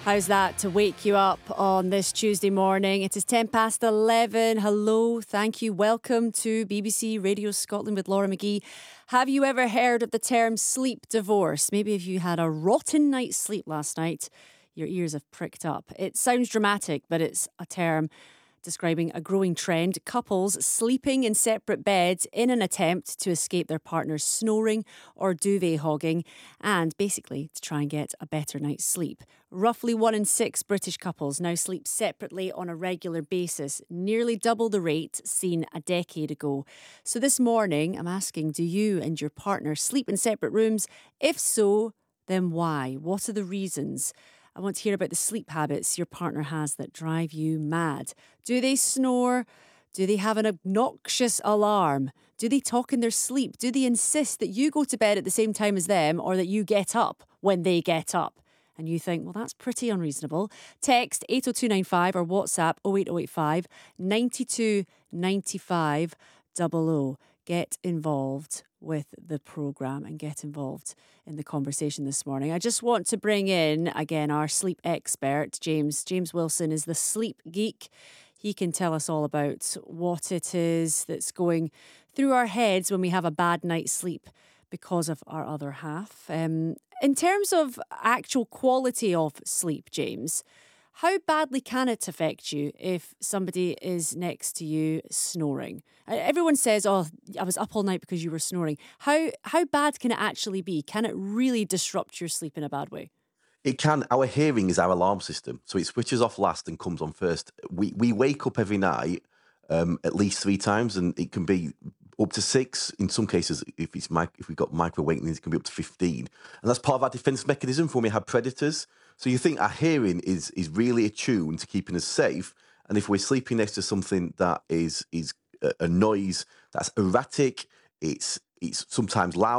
How's that to wake you up on this Tuesday morning? It is 11:10. Hello, thank you. Welcome to BBC Radio Scotland with Laura McGee. Have you ever heard of the term sleep divorce? Maybe if you had a rotten night's sleep last night, your ears have pricked up. It sounds dramatic, but it's a term describing a growing trend. Couples sleeping in separate beds in an attempt to escape their partner's snoring or duvet hogging, and basically to try and get a better night's sleep. Roughly 1 in 6 British couples now sleep separately on a regular basis, nearly double the rate seen a decade ago. So this morning, I'm asking, do you and your partner sleep in separate rooms? If so, then why? What are the reasons? I want to hear about the sleep habits your partner has that drive you mad. Do they snore? Do they have an obnoxious alarm? Do they talk in their sleep? Do they insist that you go to bed at the same time as them or that you get up when they get up? And you think, well, that's pretty unreasonable. Text 80295 or WhatsApp 08085 92 95 00. Get involved with the programme and get involved in the conversation this morning. I just want to bring in, again, our sleep expert, James. James Wilson is the sleep geek. He can tell us all about what it is that's going through our heads when we have a bad night's sleep because of our other half. In terms of actual quality of sleep, James, how badly can it affect you if somebody is next to you snoring? Everyone says, oh, I was up all night because you were snoring. How bad can it actually be? Can it really disrupt your sleep in a bad way? It can. Our hearing is our alarm system, so it switches off last and comes on first. We wake up every night at least 3 times, and it can be up to 6. In some cases, if we've got micro awakenings, it can be up to 15, and that's part of our defense mechanism for when we have predators. So you think our hearing is really attuned to keeping us safe, and if we're sleeping next to something that is a noise that's erratic, it's sometimes loud.